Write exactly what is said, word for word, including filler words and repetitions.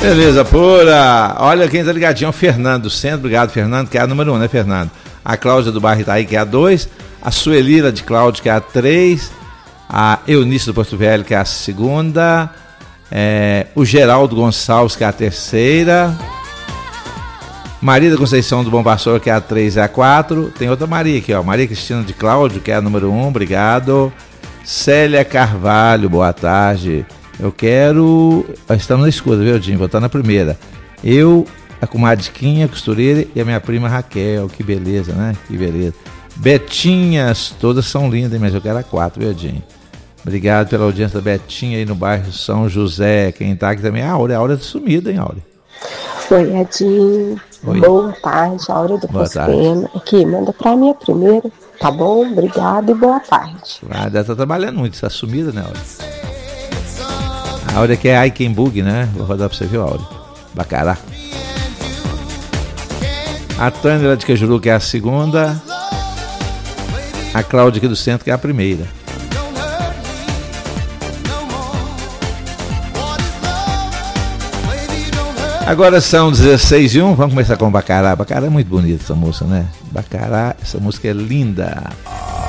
Beleza, pura. Olha quem tá ligadinho, o Fernando do Centro. Obrigado, Fernando, que é a número um, né, Fernando? A Cláudia do Bairro Itaí, que é a dois. A Suelira de Cláudio, que é a três. A Eunice do Porto Velho, que é a segunda. É, o Geraldo Gonçalves, que é a terceira. Maria da Conceição do Bom Pastor, que é a três e a quatro. Tem outra Maria aqui, ó. Maria Cristina de Cláudio, que é a número um. Obrigado. Célia Carvalho, boa tarde. Eu quero... Estamos na escuta, viu, Dinho? Vou estar na primeira. Eu, a comadinha costureira e a minha prima Raquel. Que beleza, né? Que beleza. Betinhas, todas são lindas, mas eu quero a quatro, viu, Dinho? Obrigado pela audiência da Betinha aí no bairro São José. Quem tá aqui também é a Áurea. A Áurea tá sumida, hein, Áurea? Oi, Edinho. Oi. Boa tarde, Áurea do Prospeno. Aqui, manda pra mim a primeira. Tá bom? Obrigado e boa tarde. Ah, deve estar trabalhando muito, está sumida, né, Áurea? A Áurea que é Ikenbug, né? Vou rodar pra você ver, Áurea. Bacará. A Tânia lá de Cajuru, que é a segunda. A Cláudia aqui do Centro, que é a primeira. Agora são dezesseis e um, vamos começar com o Bacará. Bacará é muito bonita essa música, né? Bacará, essa música é linda.